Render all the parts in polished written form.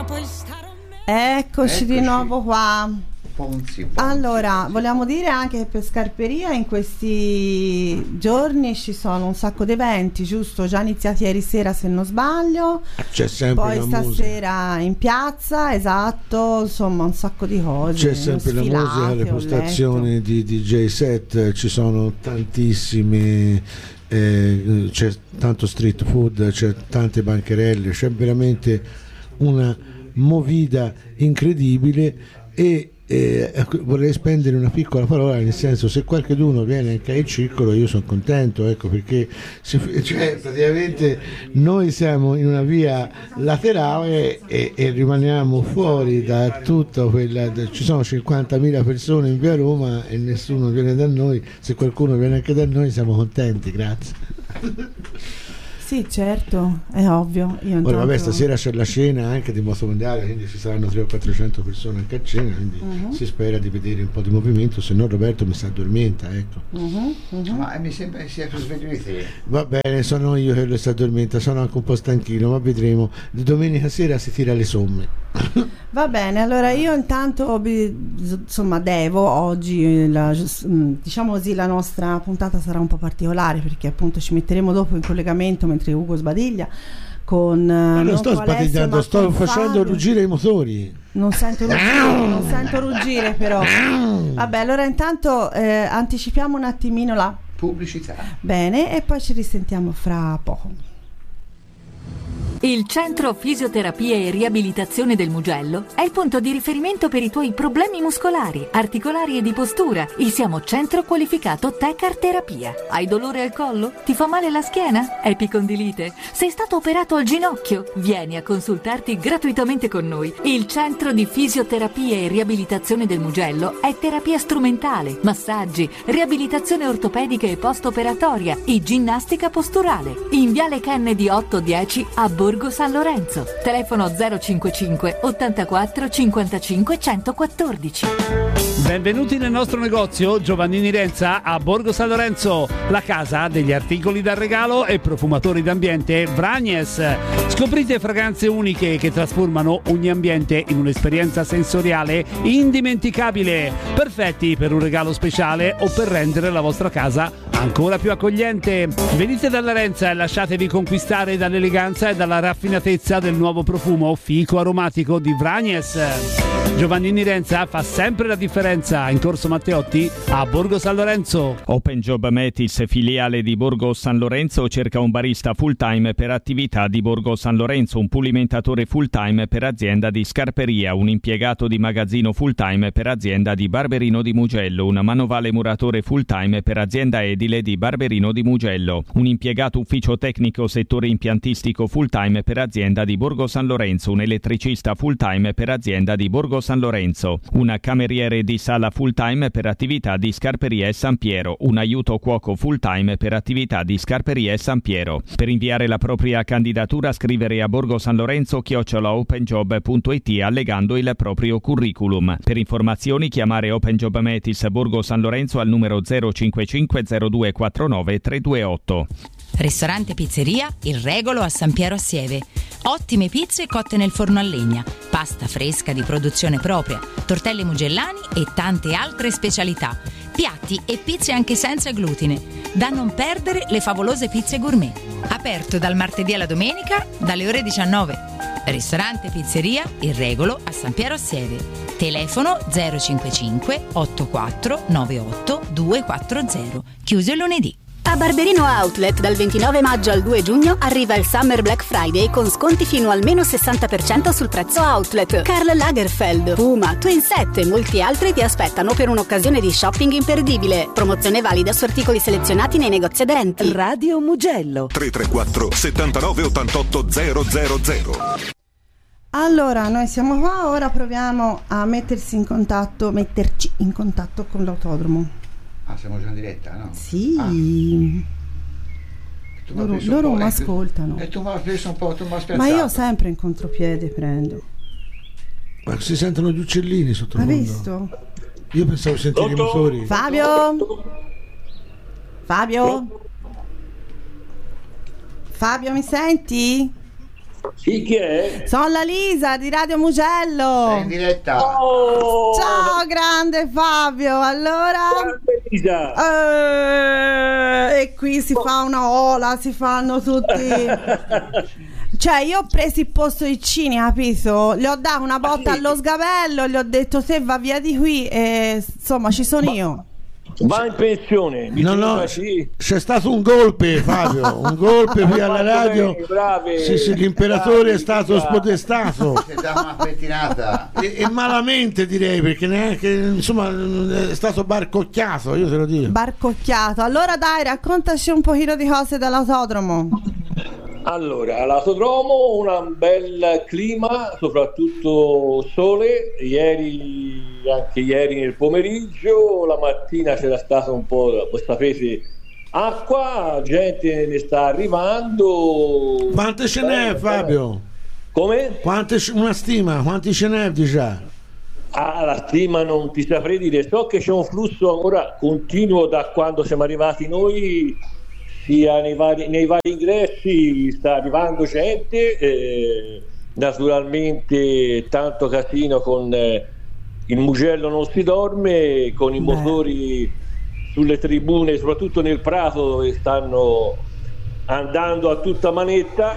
Eccoci di nuovo qua. Ponzi. Allora, vogliamo dire anche che per Scarperia in questi giorni ci sono un sacco di eventi, giusto? Già iniziati ieri sera se non sbaglio. C'è sempre poi la stasera musica. in piazza, esatto, insomma un sacco di cose. C'è sempre la musica, le postazioni di DJ set, ci sono tantissime, c'è tanto street food, c'è tante bancherelle, c'è veramente una movida incredibile e vorrei spendere una piccola parola, nel senso, se qualcuno viene anche al circolo io sono contento, ecco, perché cioè, praticamente noi siamo in una via laterale e rimaniamo fuori da tutta quella, ci sono 50.000 persone in via Roma e nessuno viene da noi. Se qualcuno viene anche da noi siamo contenti, grazie. Sì, certo, è ovvio. Ora vabbè, stasera c'è la cena anche di moto mondiale, quindi ci saranno 300 o 400 persone anche a cena, quindi si spera di vedere un po' di movimento, se no Roberto mi si addormenta, ecco. Ma mi sembra che sia più sveglio di te. Va bene, sono io che lo si addormenta, sono anche un po' stanchino, ma vedremo. Di domenica sera si tira le somme. Va bene, allora io intanto insomma devo oggi diciamo così, la nostra puntata sarà un po' particolare perché appunto ci metteremo dopo in collegamento mentre Ugo sbadiglia con non sto sbadigliando, sto facendo ruggire i motori. Non sento ruggire però. Vabbè, allora intanto anticipiamo un attimino la pubblicità. Bene, e poi ci risentiamo fra poco. Il Centro Fisioterapia e Riabilitazione del Mugello è il punto di riferimento per i tuoi problemi muscolari, articolari e di postura. Il Siamo Centro Qualificato Tec-Art Terapia. Hai dolore al collo? Ti fa male la schiena? Epicondilite? Sei stato operato al ginocchio? Vieni a consultarti gratuitamente con noi. Il Centro di Fisioterapia e Riabilitazione del Mugello è terapia strumentale, massaggi, riabilitazione ortopedica e post-operatoria e ginnastica posturale. In Viale Kennedy 810 a Borgo San Lorenzo. Telefono 055 84 55 114. Benvenuti nel nostro negozio Giovannini Renza a Borgo San Lorenzo, la casa degli articoli da regalo e profumatori d'ambiente Vragnes. Scoprite fragranze uniche che trasformano ogni ambiente in un'esperienza sensoriale indimenticabile, perfetti per un regalo speciale o per rendere la vostra casa ancora più accogliente. Venite dalla Renza e lasciatevi conquistare dall'eleganza e dalla raffinatezza del nuovo profumo fico aromatico di Vragnes. Giovannini Renza fa sempre la differenza in Corso Matteotti a Borgo San Lorenzo. Open Job Metis, filiale di Borgo San Lorenzo, cerca un barista full time per attività di Borgo San Lorenzo, un pulimentatore full time per azienda di Scarperia, un impiegato di magazzino full time per azienda di Barberino di Mugello, un manovale muratore full time per azienda edile di Barberino di Mugello, un impiegato ufficio tecnico settore impiantistico full time per azienda di Borgo San Lorenzo, un elettricista full time per azienda di Borgo San Lorenzo, una cameriere di sala full time per attività di Scarperia e San Piero, un aiuto cuoco full time per attività di Scarperia e San Piero. Per inviare la propria candidatura scrivere a borgosanlorenzo@openjob.it allegando il proprio curriculum. Per informazioni chiamare Open Job Metis Borgo San Lorenzo al numero 055 0249 328. Ristorante Pizzeria Il Regolo a San Piero a Sieve. Ottime pizze cotte nel forno a legna, pasta fresca di produzione propria, tortelli mugellani e tante altre specialità. Piatti e pizze anche senza glutine. Da non perdere le favolose pizze gourmet. Aperto dal martedì alla domenica dalle ore 19. Ristorante Pizzeria Il Regolo a San Piero a Sieve. Telefono 055 84 98 240. Chiuso il lunedì. A Barberino Outlet dal 29 maggio al 2 giugno arriva il Summer Black Friday con sconti fino al meno 60% sul prezzo outlet. Karl Lagerfeld, Puma, Twin Set e molti altri ti aspettano per un'occasione di shopping imperdibile. Promozione valida su articoli selezionati nei negozi aderenti. Radio Mugello 334 79 88 000. Allora, noi siamo qua, ora proviamo a metterci in contatto con l'autodromo. Ah, siamo già in diretta, no? Sì. Loro mi ascoltano. E tu mi hai preso un po', tu mi hai spiazzato. Ma io sempre in contropiede prendo. Ma si sentono gli uccellini sotto il Hai mondo. visto? Io pensavo di sentire i motori. Fabio? Fabio, mi senti? Sì, chi è? Sono la Lisa di Radio Mugello. Sei in diretta. Oh! Ciao grande Fabio. Allora Grande Lisa. e qui si fa una ola, si fanno tutti. Cioè io ho preso il posto di Cini, capito? Gli ho dato una botta allo sgabello, gli ho detto se va via di qui e insomma ci sono io. Va in pensione. No, c'è stato un golpe, Fabio, un golpe qui alla radio. Bravi, sì, l'imperatore è stato spodestato. Si dà una pettinata. E malamente direi, perché neanche, insomma, è stato barcocchiato, io te lo dico. Barcocchiato. Allora dai, raccontaci un pochino di cose dall'autodromo. Allora, all'autodromo un bel clima, soprattutto sole, anche ieri nel pomeriggio, la mattina c'era stata un po', voi sapete, acqua, gente ne sta arrivando. Quante ce n'è, Fabio? Come? Una stima, quanti ce n'è di già? La stima non ti saprei dire, so che c'è un flusso ancora continuo da quando siamo arrivati noi, sia nei vari ingressi sta arrivando gente, naturalmente tanto casino con il Mugello non si dorme, con i motori sulle tribune, soprattutto nel Prato dove stanno andando a tutta manetta.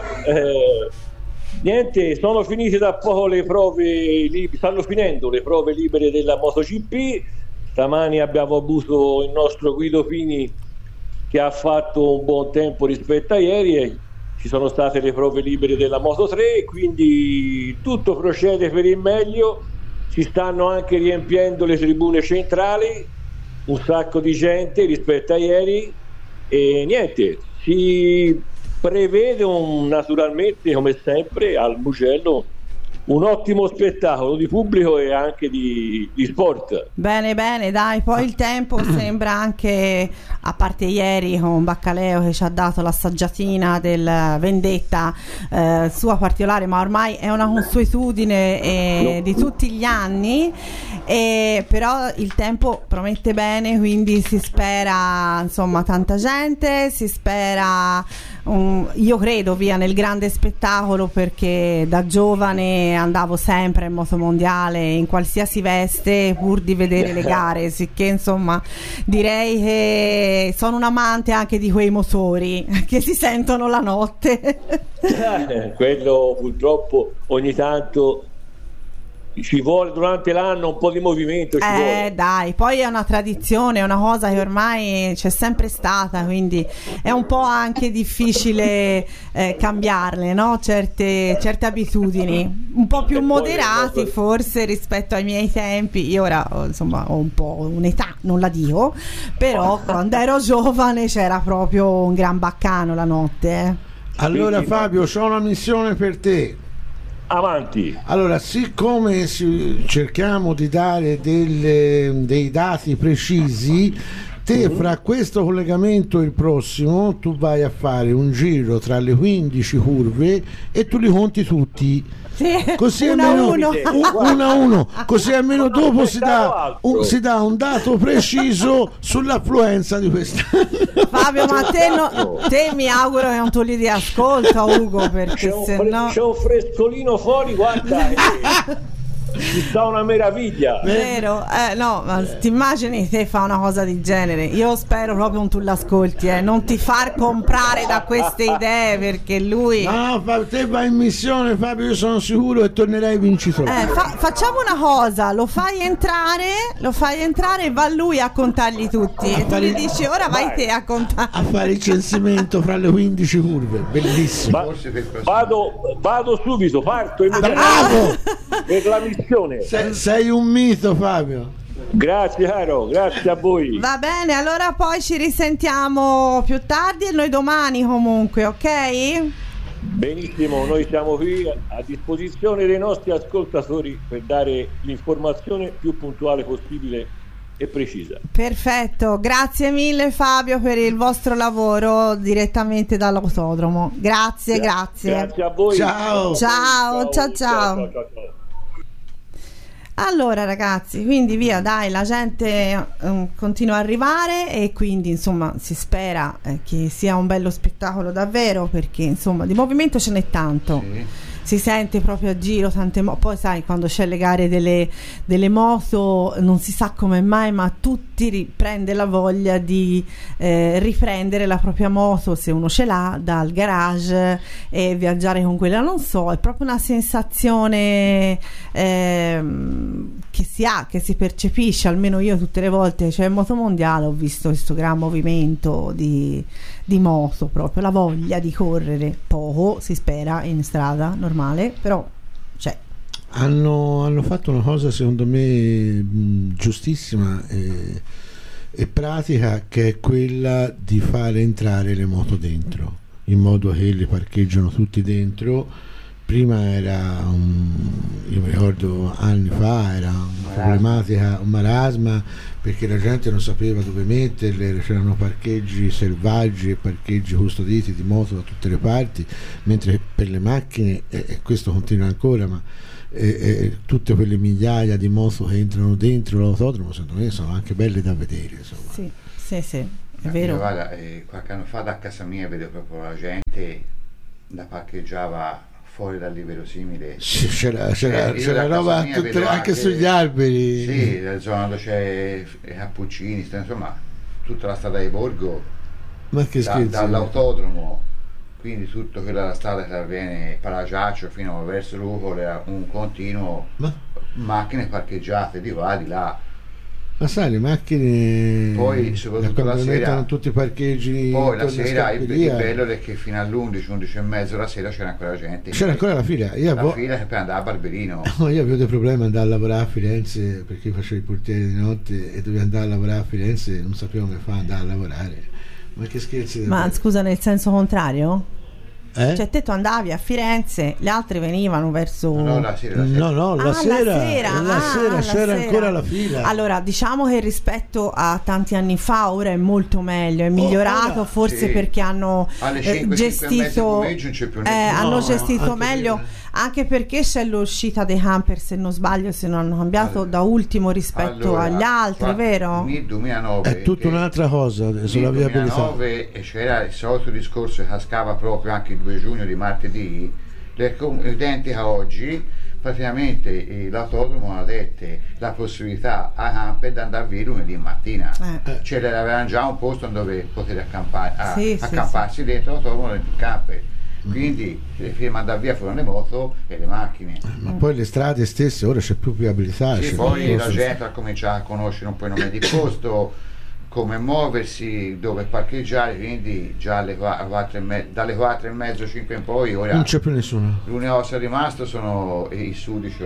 Niente, sono finite da poco le prove, stanno finendo le prove libere della MotoGP. Stamani abbiamo avuto il nostro Guido Pini che ha fatto un buon tempo rispetto a ieri, e ci sono state le prove libere della Moto3, quindi tutto procede per il meglio. Si stanno anche riempiendo le tribune centrali, un sacco di gente rispetto a ieri, e niente, si prevede naturalmente, come sempre al Mugello, un ottimo spettacolo di pubblico e anche di sport. Bene, dai, poi il tempo sembra anche, a parte ieri con Baccaleo che ci ha dato l'assaggiatina del Vendetta sua particolare, ma ormai è una consuetudine di tutti gli anni, però il tempo promette bene, quindi si spera insomma tanta gente, si spera io credo via nel grande spettacolo, perché da giovane andavo sempre in motomondiale in qualsiasi veste pur di vedere le gare, sicché insomma direi che sono un amante anche di quei motori che si sentono la notte. Quello purtroppo ogni tanto ci vuole, durante l'anno un po' di movimento ci vuole. Dai, poi è una tradizione, è una cosa che ormai c'è sempre stata, quindi è un po' anche difficile cambiarle, no? Certe abitudini un po' più moderati forse rispetto ai miei tempi. Io ora insomma ho un po' un'età, non la dico, però quando ero giovane c'era proprio un gran baccano la notte. Allora Fabio, c'ho una missione per te. Avanti. Allora, siccome cerchiamo di dare dei dati precisi, te fra questo collegamento e il prossimo tu vai a fare un giro tra le 15 curve e tu li conti tutti. Sì, così uno a uno, così almeno dopo si dà un dato preciso sull'affluenza di quest'anno. Fabio, ma te mi auguro che non tu li dia ascolto, Ugo, perché sennò c'è un frescolino fuori, guarda. Ci sta una meraviglia, vero? No, ma ti immagini te fa una cosa del genere? Io spero proprio non tu l'ascolti, non ti far comprare da queste idee, perché lui te vai in missione, Fabio, io sono sicuro che tornerai vincitore. Facciamo una cosa, lo fai entrare e va lui a contarli tutti e tu gli dici ora vai te a contare, a fare il censimento fra le 15 curve. Bellissimo. Vado subito, parto bravo per la missione. Sei un mito, Fabio. Grazie caro, grazie a voi. Va bene, allora poi ci risentiamo più tardi e noi domani comunque, ok? Benissimo, noi siamo qui a disposizione dei nostri ascoltatori per dare l'informazione più puntuale possibile e precisa. Perfetto, grazie mille Fabio per il vostro lavoro direttamente dall'autodromo. Grazie. Grazie a voi. Ciao. Ciao. Allora ragazzi, quindi via, dai, la gente continua a arrivare e quindi insomma si spera che sia un bello spettacolo davvero, perché insomma di movimento ce n'è tanto. Sì. Si sente proprio a giro tante poi sai, quando c'è le gare delle moto non si sa come mai, ma tutti riprende la voglia di riprendere la propria moto, se uno ce l'ha, dal garage e viaggiare con quella. Non so, è proprio una sensazione che si ha, che si percepisce. Almeno io tutte le volte c'è il motomondiale ho visto questo gran movimento di moto, proprio la voglia di correre. Poco si spera in strada normale, però c'è. Hanno fatto una cosa secondo me giustissima e pratica, che è quella di fare entrare le moto dentro, in modo che le parcheggiano tutti dentro. Prima era io mi ricordo anni fa era una problematica, un marasma, perché la gente non sapeva dove metterle, c'erano parcheggi selvaggi e parcheggi custoditi di moto da tutte le parti, mentre per le macchine, e questo continua ancora, ma tutte quelle migliaia di moto che entrano dentro l'autodromo, secondo me sono anche belle da vedere, insomma. Sì, è vero. Guarda, qualche anno fa da casa mia vedevo proprio la gente la parcheggiava fuori dall'inverosimile. C'era roba anche sugli alberi. Sì, la zona dove c'è i cappuccini, insomma tutta la strada di Borgo, ma che scherzi, dall'autodromo, quindi tutta quella strada che viene Paragiaccio fino verso Lucolo era un continuo macchine parcheggiate di qua di là. Ma sai, le macchine poi soprattutto la sera mettono tutti i parcheggi, poi la sera il bello è che fino all'11, 11 e mezzo la sera c'era ancora gente, c'era ancora la fila fila che per andare a Barberino. Io avevo dei problemi ad andare a lavorare a Firenze, perché facevo il portiere di notte e dovevo andare a lavorare a Firenze, non sapevo come fare andare a lavorare. Ma che scherzi. Ma scusa, nel senso contrario? Cioè te tu andavi a Firenze, le altre venivano verso la sera c'era ancora la fila. Allora diciamo che rispetto a tanti anni fa ora è molto meglio, è migliorato, forse perché hanno gestito meglio, anche perché c'è l'uscita dei camper, se non sbaglio, se non hanno cambiato da ultimo rispetto agli altri, vero? Nel 2009 è tutta un'altra cosa sulla viabilità. Nel 2009 c'era il solito discorso che cascava proprio anche il 2 giugno di martedì, identica a oggi. Praticamente l'autodromo ha detto la possibilità a camper di andare via lunedì mattina, cioè avevano già un posto dove poter accamparsi dentro l'autodromo e il camper, quindi prima andare via furono le moto e le macchine, ma poi le strade stesse ora c'è più viabilità, poi la gente ha cominciato a conoscere un po' i nomi di posto, come muoversi, dove parcheggiare, quindi già dalle 4:30, 5 in poi ora non c'è più nessuno. L'unica cosa rimasto sono i sudici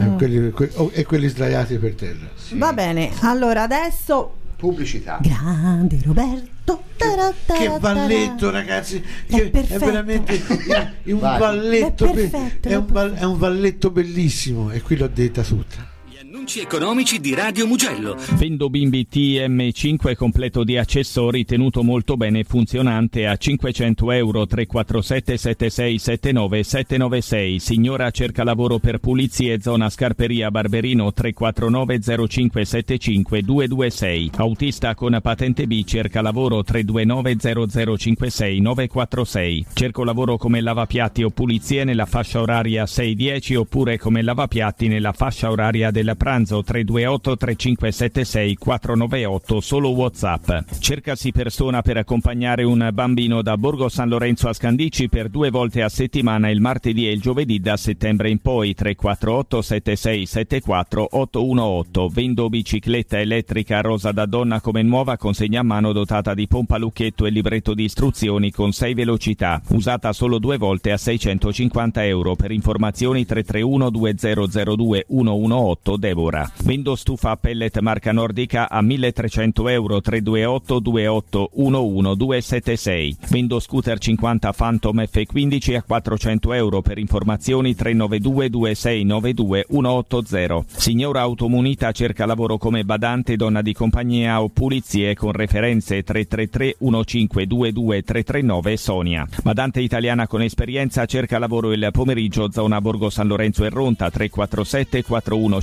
e quelli sdraiati per terra. Va bene, allora adesso pubblicità. Grande Roberto, che balletto, ragazzi, è veramente un balletto, è un balletto bellissimo, e qui l'ho detta tutta. Annunci economici di Radio Mugello. Vendo bimbi TM5 completo di accessori, tenuto molto bene e funzionante, a €500, 347 76 79 796. Signora cerca lavoro per pulizie, zona Scarperia Barberino, 349 05 75 226. Autista con patente B, cerca lavoro, 329 0056 946. Cerco lavoro come lavapiatti o pulizie nella fascia oraria 6-10, oppure come lavapiatti nella fascia oraria del pranzo, 328 3576 498, solo WhatsApp. Cercasi persona per accompagnare un bambino da Borgo San Lorenzo a Scandicci per 2 volte a settimana, il martedì e il giovedì da settembre in poi, 348 7674 818. Vendo bicicletta elettrica rosa da donna come nuova, consegna a mano dotata di pompa lucchetto e libretto di istruzioni con 6 velocità, usata solo 2 volte a €650. Per informazioni 331 2002 118 Devora. Vendo stufa a pellet marca nordica a €1.300, 328 28 11 276. Vendo scooter 50 Phantom F15 a €400. Per informazioni 392 2692 180. Signora automunita cerca lavoro come badante, donna di compagnia o pulizie, con referenze 333 1522 339 Sonia. Badante italiana con esperienza cerca lavoro il pomeriggio, zona Borgo San Lorenzo e Ronta, 347 4158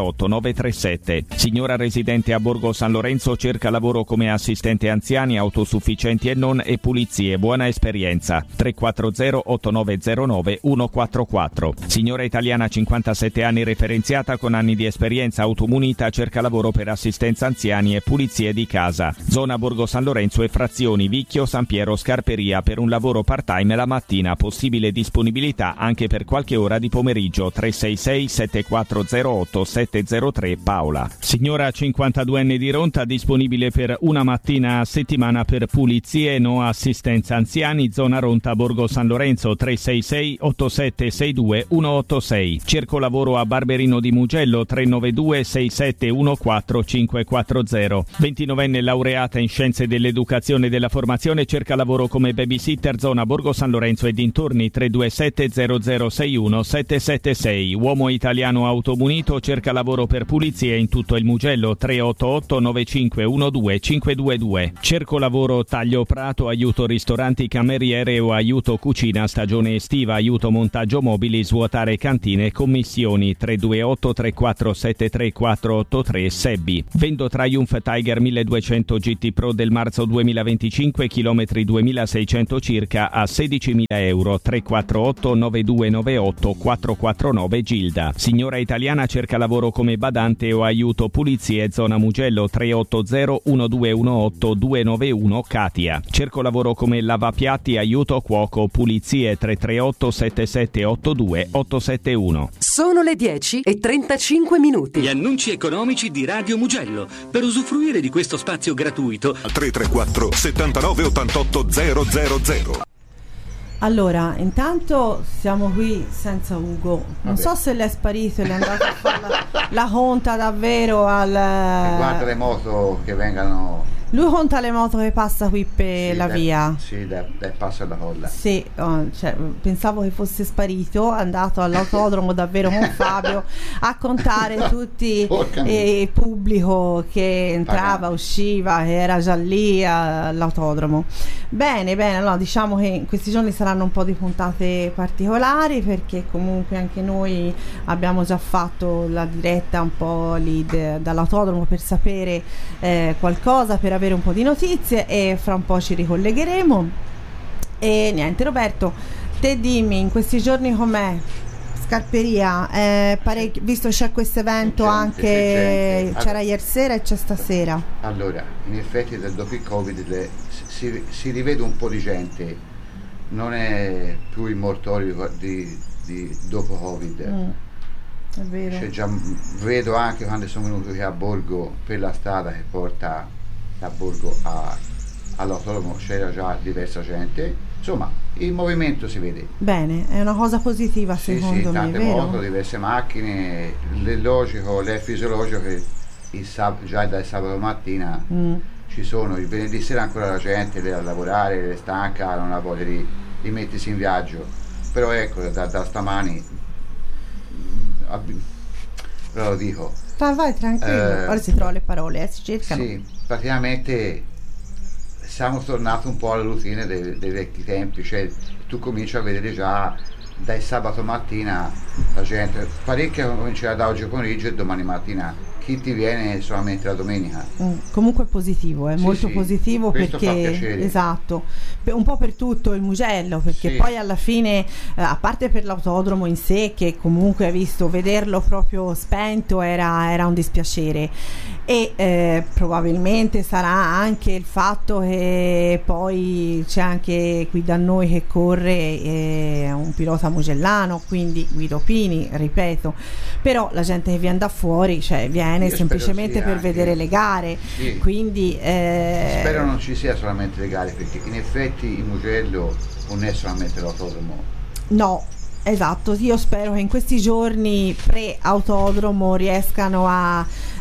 308 937. Signora residente a Borgo San Lorenzo, cerca lavoro come assistente anziani, autosufficienti e non e pulizie. Buona esperienza. 340 8909 144. Signora italiana 57 anni referenziata con anni di esperienza automunita, cerca lavoro per assistenza anziani e pulizie di casa. Zona Borgo San Lorenzo e frazioni Vicchio, San Piero, Scarperia per un lavoro part-time la mattina. Possibile disponibilità anche per qualche ora di pomeriggio. 366 7408 703 Paola. Signora 52enne di Ronta, disponibile per una mattina a settimana per pulizie e no assistenza anziani. Zona Ronta Borgo San Lorenzo. 366 8762 186. Cerco lavoro a Barberino di Mugello. 392 6714 540. 29enne laureata in scienze dell'educazione e della formazione, cerca lavoro come babysitter. Zona Borgo San Lorenzo e dintorni. 327 0061 776. Uomo italiano automunito, cerca lavoro per pulizie in tutto il Mugello. 388 9512 522. Cerco lavoro taglio prato, aiuto ristoranti, cameriere o aiuto cucina stagione estiva, aiuto montaggio mobili, svuotare cantine, commissioni. 328 3473 483 Sebbi. Vendo Triumph Tiger 1200 GT Pro del marzo 2025, chilometri 2600 circa, a 16.000 euro. 348 9298 449 Gilda. Signora italiana cerca lavoro come badante o aiuto pulizie. Zona Mugello. 380 1218 291 Katia. Cerco lavoro come lavapiatti, aiuto cuoco, pulizie. 338 7782 871. Sono le 10:35. Gli annunci economici di Radio Mugello. Per usufruire di questo spazio gratuito 334 79 88 000. Allora, intanto siamo qui senza Ugo. Non so se l'è sparito e è andato a fare la conta davvero al... Guarda le moto che vengano... Lui conta le moto che passa qui per la via. Sì, passa da colla. Sì, cioè, pensavo che fosse sparito, è andato all'autodromo davvero con Fabio a contare tutti il pubblico che entrava, usciva, che era già lì all'autodromo. Bene, allora diciamo che in questi giorni saranno un po' di puntate particolari, perché comunque anche noi abbiamo già fatto la diretta un po' lì dall'autodromo per sapere qualcosa, per avere un po' di notizie, e fra un po' ci ricollegheremo. E niente, Roberto, te dimmi, in questi giorni com'è Scarperia? Visto c'è questo evento anche, c'era ieri sera e c'è stasera. Allora, in effetti dopo il Covid si rivede un po' di gente, non è più il mortorio di dopo Covid. È vero. Già, vedo anche quando sono venuto qui a Borgo, per la strada che porta da Borgo all'autodromo c'era già diversa gente, insomma il movimento si vede bene, è una cosa positiva secondo me. Tante vero? moto, diverse macchine, è fisiologico che già dal sabato mattina ci sono, il venerdì sera ancora la gente deve lavorare, è stanca, non ha voglia di mettersi in viaggio, però ecco da stamani però lo dico, vai tranquillo, ora si trova le parole, si cercano. Sì, praticamente siamo tornati un po' alla routine dei vecchi tempi, cioè tu cominci a vedere già dal sabato mattina la gente, parecchia comincerà da oggi pomeriggio e domani mattina chi ti viene solamente la domenica. Comunque è positivo, è molto positivo, questo perché fa piacere. Esatto, un po' per tutto il Mugello, perché poi alla fine a parte per l'autodromo in sé, che comunque hai visto, vederlo proprio spento era un dispiacere, e probabilmente sarà anche il fatto che poi c'è anche qui da noi che corre un pilota mugellano, quindi Guido Pini, ripeto, però la gente che viene da fuori, cioè viene semplicemente per vedere le gare, quindi spero non ci sia solamente le gare, perché in effetti il Mugello non è solamente l'autodromo. No, esatto, io spero che in questi giorni pre-autodromo riescano a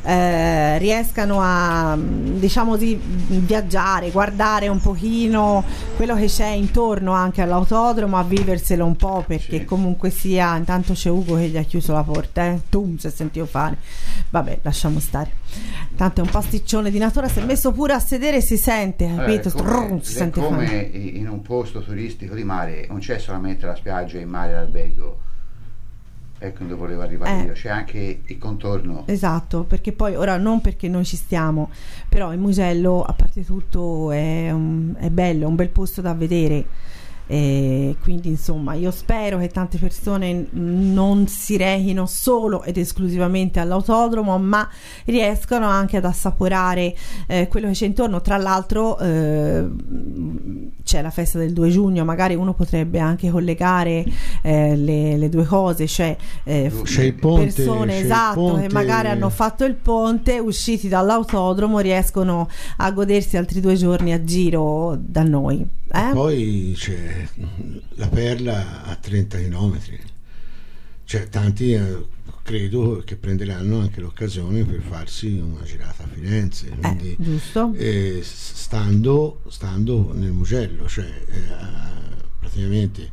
diciamo di viaggiare, guardare un pochino quello che c'è intorno anche all'autodromo, a viverselo un po', perché comunque sia, intanto c'è Ugo che gli ha chiuso la porta, si è sentito fare, vabbè, lasciamo stare, tanto è un pasticcione di natura, si è messo pure a sedere e si sente, capito? Si sente come fare. In un posto turistico di mare non c'è solamente la spiaggia, il mare, l'albergo, ecco dove volevo arrivare io, c'è anche il contorno. Esatto, perché poi ora non perché noi ci stiamo, però il Mugello a parte tutto è bello, è un bel posto da vedere. E quindi insomma io spero che tante persone non si rechino solo ed esclusivamente all'autodromo, ma riescano anche ad assaporare quello che c'è intorno. Tra l'altro c'è la festa del 2 giugno, magari uno potrebbe anche collegare le due cose, cioè c'è il ponte, persone che magari hanno fatto il ponte, usciti dall'autodromo, riescono a godersi altri 2 giorni a giro da noi. Poi c'è la Perla a 30 km, cioè tanti credo che prenderanno anche l'occasione per farsi una girata a Firenze, quindi giusto. Stando nel Mugello, cioè praticamente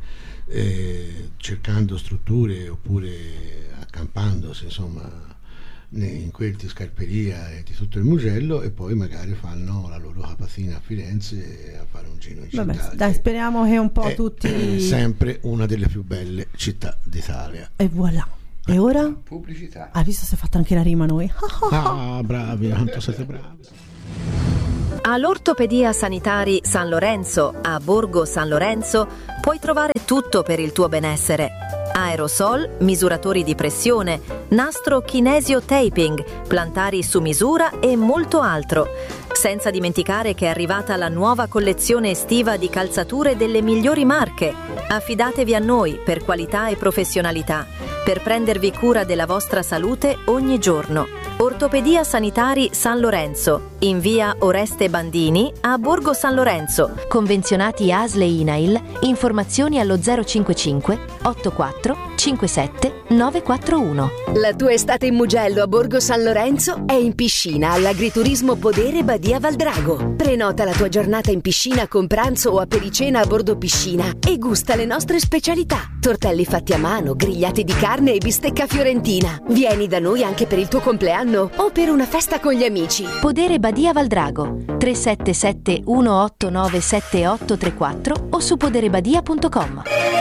cercando strutture oppure accampandosi insomma in quel di Scarperia e di tutto il Mugello, e poi magari fanno la loro capatina a Firenze a fare un giro in città. Vabbè, dai, speriamo che un po' tutti sempre una delle più belle città d'Italia. E voilà. E ora? Pubblicità. Hai visto se ha fatto anche la rima noi? Bravi, quanto siete bravi. All'Ortopedia Sanitari San Lorenzo, a Borgo San Lorenzo, puoi trovare tutto per il tuo benessere. Aerosol, misuratori di pressione, nastro kinesio taping, plantari su misura e molto altro. Senza dimenticare che è arrivata la nuova collezione estiva di calzature delle migliori marche. Affidatevi a noi per qualità e professionalità, per prendervi cura della vostra salute ogni giorno. Ortopedia Sanitari San Lorenzo, in via Oreste Bandini a Borgo San Lorenzo. Convenzionati ASL e INAIL. Informazioni allo 055 84 57 941. La tua estate in Mugello a Borgo San Lorenzo è in piscina all'Agriturismo Podere Badia Valdrago. Prenota la tua giornata in piscina con pranzo o apericena a bordo piscina e gusta le nostre specialità: tortelli fatti a mano, grigliati di carne e bistecca fiorentina. Vieni da noi anche per il tuo compleanno o per una festa con gli amici. Podere Badia Valdrago 377 189 7834 o su poderebadia.com.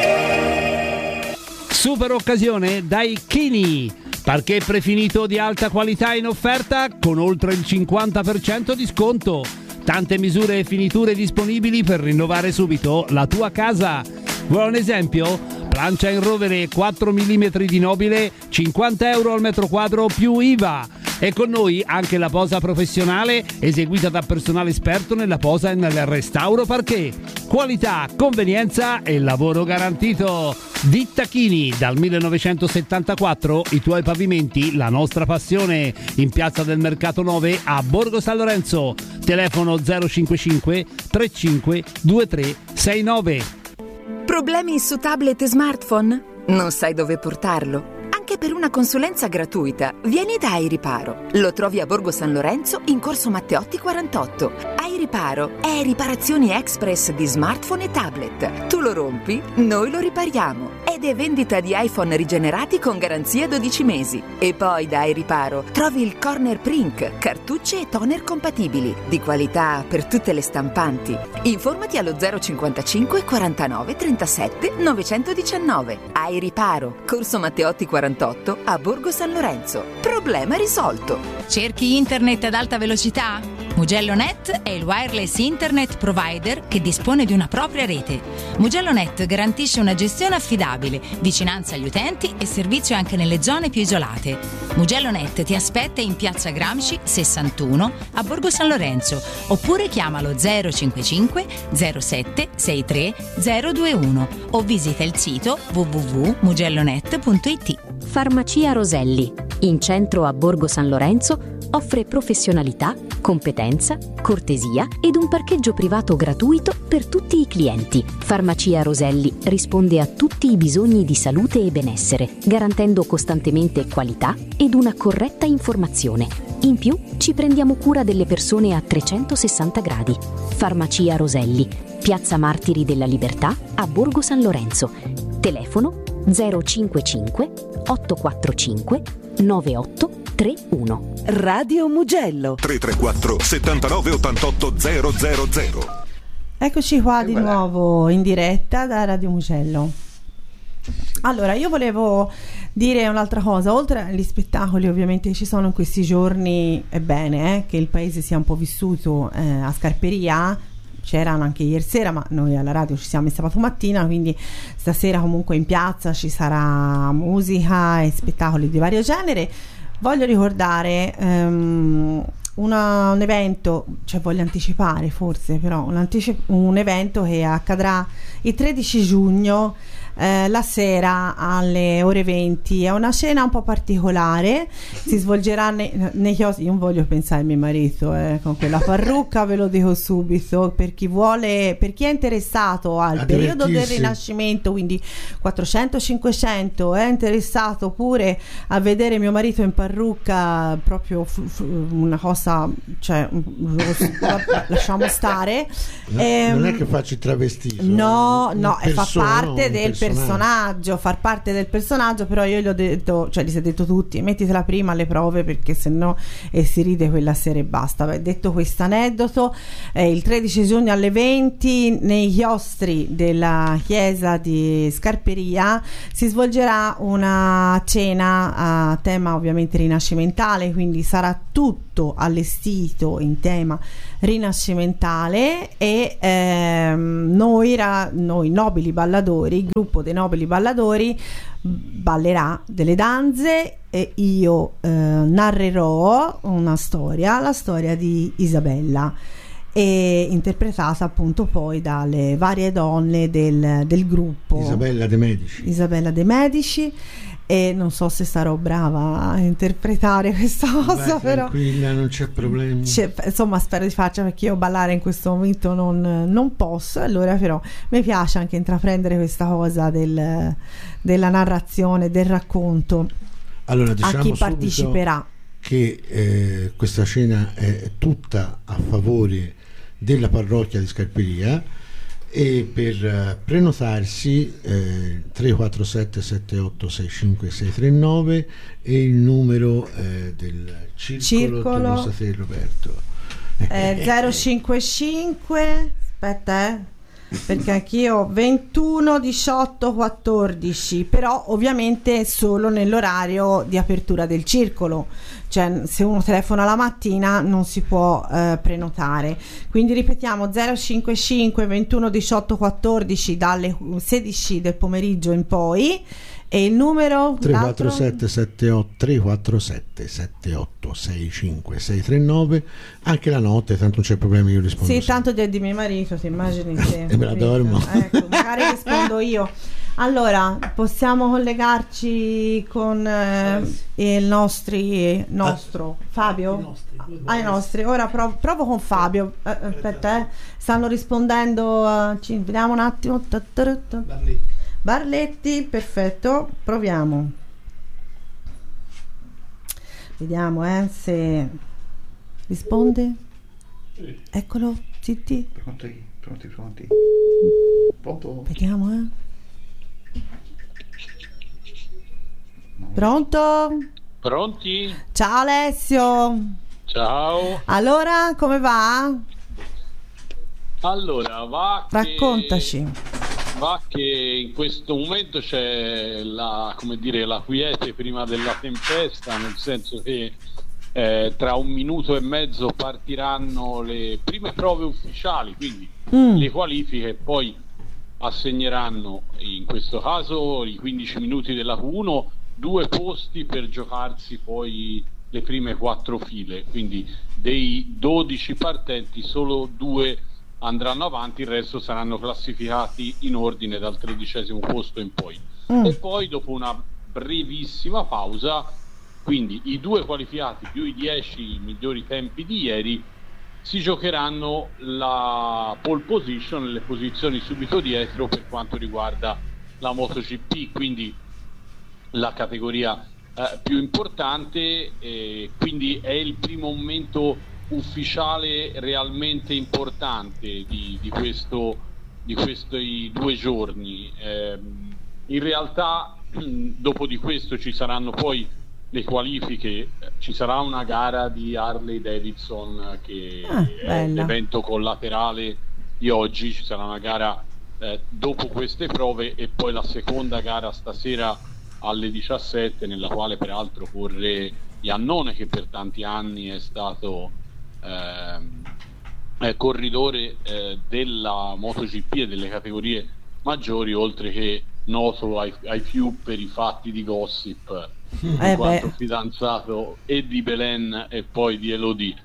Super occasione dai Kini. Parquet prefinito di alta qualità in offerta con oltre il 50% di sconto. Tante misure e finiture disponibili per rinnovare subito la tua casa. Vuoi un esempio? Plancia in rovere 4 mm di nobile, 50 euro al metro quadro più IVA. E con noi anche la posa professionale eseguita da personale esperto nella posa e nel restauro parquet. Qualità, convenienza e lavoro garantito. Ditta Kini, dal 1974 i tuoi pavimenti, la nostra passione. In piazza del Mercato 9 a Borgo San Lorenzo. Telefono 055 35 23 69. Problemi su tablet e smartphone? Non sai dove portarlo? Anche per una consulenza gratuita, vieni da iRiparo. Lo trovi a Borgo San Lorenzo in corso Matteotti 48. iRiparo è riparazioni express di smartphone e tablet. Tu lo rompi, noi lo ripariamo. Ed è vendita di iPhone rigenerati con garanzia 12 mesi. E poi da iRiparo trovi il Corner Print, cartucce e toner compatibili, di qualità per tutte le stampanti. Informati allo 055 49 37 919. iRiparo, corso Matteotti 48 a Borgo San Lorenzo. Problema risolto. Cerchi internet ad alta velocità? MugelloNet è il wireless internet provider che dispone di una propria rete. MugelloNet garantisce una gestione affidabile, vicinanza agli utenti e servizio anche nelle zone più isolate. MugelloNet ti aspetta in piazza Gramsci 61 a Borgo San Lorenzo, oppure chiamalo 055 07 63 021 o visita il sito www.mugellonet.it. Farmacia Roselli, in centro a Borgo San Lorenzo, offre professionalità, competenza, cortesia ed un parcheggio privato gratuito per tutti i clienti. Farmacia Roselli risponde a tutti i bisogni di salute e benessere, garantendo costantemente qualità ed una corretta informazione. In più, ci prendiamo cura delle persone a 360 gradi. Farmacia Roselli, Piazza Martiri della Libertà, a Borgo San Lorenzo. Telefono 055 845 9831. Radio Mugello 334 79 88 000. Eccoci qua di nuovo in diretta da Radio Mugello. Allora, io volevo dire un'altra cosa, oltre agli spettacoli ovviamente che ci sono in questi giorni, è bene che il paese sia un po' vissuto a Scarperia. C'erano anche ieri sera, ma noi alla radio ci siamo sabato mattina, quindi stasera comunque in piazza ci sarà musica e spettacoli di vario genere. Voglio ricordare un evento, cioè voglio anticipare forse, però un evento che accadrà il 13 giugno la sera alle ore 20. È una cena un po' particolare, si svolgerà nei chioschi. Io non voglio pensare a mio marito con quella parrucca, ve lo dico subito, per chi vuole, per chi è interessato al periodo del Rinascimento, quindi 400-500, è interessato pure a vedere mio marito in parrucca, proprio una cosa, cioè lasciamo stare. Non è che faccio il travestismo, no, fa parte del personaggio, far parte del personaggio, però io gli ho detto, cioè gli si è detto tutti, mettitela prima alle prove, perché sennò si ride quella sera e basta. Detto questo aneddoto, il 13 giugno alle 20 nei chiostri della chiesa di Scarperia si svolgerà una cena a tema ovviamente rinascimentale, quindi sarà tutto allestito in tema rinascimentale e noi nobili balladori, il gruppo dei nobili balladori ballerà delle danze e io narrerò una storia, la storia di Isabella, e interpretata appunto poi dalle varie donne del gruppo Isabella De Medici. E non so se sarò brava a interpretare questa cosa. Però tranquilla, non c'è problemi. Insomma, spero di farcela, perché io ballare in questo momento non posso. Allora però mi piace anche intraprendere questa cosa della narrazione, del racconto, allora, diciamo a chi parteciperà che questa cena è tutta a favore della parrocchia di Scarperia, e per prenotarsi 347 78 65 639 e il numero del circolo di Roberto 055, aspetta perché anch'io 21 18 14, però ovviamente solo nell'orario di apertura del circolo, cioè se uno telefona la mattina non si può prenotare. Quindi ripetiamo 055 21 18 14 dalle 16 del pomeriggio in poi, e il numero 347 78 65 639, anche la notte, tanto non c'è problema, io rispondo. Sì, tanto di mio marito, ti immagini te. E me la dormo. Ecco, magari rispondo io. Allora, possiamo collegarci con il nostro Fabio? I nostri. Ora provo con Fabio. Aspetta, stanno rispondendo. Vediamo un attimo. Barletti, perfetto. Proviamo. Vediamo se risponde. Eccolo, zitti. Pronti. Pronto? Vediamo, Pronto? Pronti? Ciao Alessio. Ciao. Allora, come va? Allora, raccontaci. Va che in questo momento c'è la quiete prima della tempesta, nel senso che tra 1 minuto e mezzo partiranno le prime prove ufficiali, quindi le qualifiche, poi assegneranno in questo caso i 15 minuti della Q1, 2 posti per giocarsi poi le prime 4 file, quindi dei 12 partenti solo 2 andranno avanti, il resto saranno classificati in ordine dal 13° posto in poi. E poi dopo una brevissima pausa, quindi i 2 qualificati più i 10 migliori tempi di ieri si giocheranno la pole position, le posizioni subito dietro per quanto riguarda la MotoGP, quindi la categoria più importante, quindi è il primo momento ufficiale realmente importante di questi 2 giorni. In realtà dopo di questo ci saranno poi le qualifiche, ci sarà una gara di Harley Davidson che è l'evento collaterale di oggi, ci sarà una gara dopo queste prove, e poi la seconda gara stasera alle 17, nella quale peraltro corre Iannone, che per tanti anni è stato corridore della MotoGP e delle categorie maggiori, oltre che noto ai più per i fatti di gossip, in quanto fidanzato e di Belen e poi di Elodie.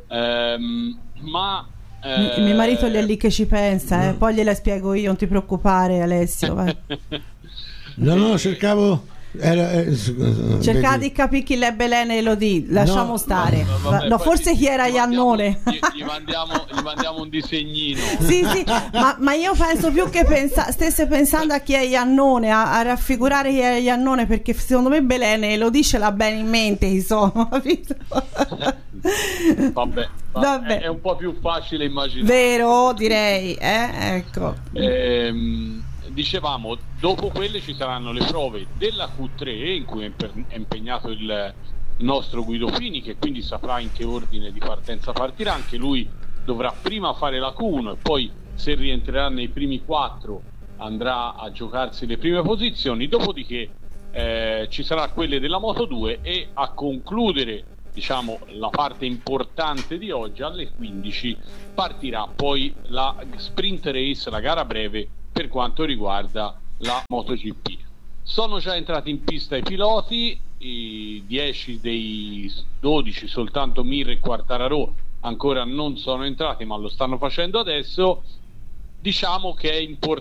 Mio marito è lì che ci pensa, poi gliela spiego io, non ti preoccupare Alessio. No, cercavo cercava di capire chi è Belen e Elodie, lasciamo stare. Forse chi era Iannone. Gli mandiamo un disegnino. Sì, ma io penso più che stesse pensando a chi è Iannone, a raffigurare chi è Iannone, perché secondo me Belen e Elodie ce l'ha bene in mente, insomma, capito? Vabbè. È un po' più facile immaginare. Vero, direi, ecco. Dicevamo, dopo quelle ci saranno le prove della Q3, in cui è impegnato il nostro Guido Fini, che quindi saprà in che ordine di partenza partirà. Anche lui dovrà prima fare la Q1 e poi, se rientrerà nei primi 4, andrà a giocarsi le prime posizioni. Dopodiché ci sarà quelle della Moto 2 e a concludere, diciamo, la parte importante di oggi, alle 15 partirà poi la sprint race, la gara breve per quanto riguarda la MotoGP. Sono già entrati in pista i piloti, i 10 dei 12, soltanto Mir e Quartararo ancora non sono entrati, ma lo stanno facendo adesso. Diciamo che è